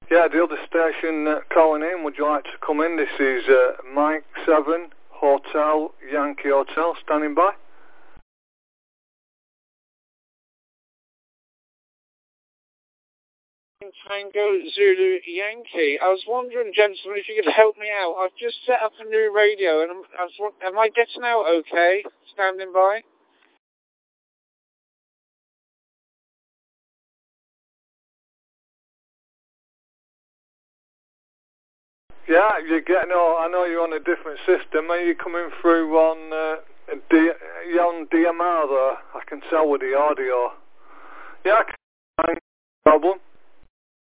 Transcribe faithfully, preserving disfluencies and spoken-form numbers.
Yeah, the other station uh, calling in, would you like to come in? This is uh, Mike seven, Hotel, Yankee Hotel, standing by. Tango Zulu Yankee. I was wondering, gentlemen, if you could help me out. I've just set up a new radio, and I'm, I was, am I getting out okay? Standing by. Yeah, you're getting. Oh, I know you're on a different system. Are you coming through on uh, D, you're on D M R though? I can tell with the audio. Yeah, no problem.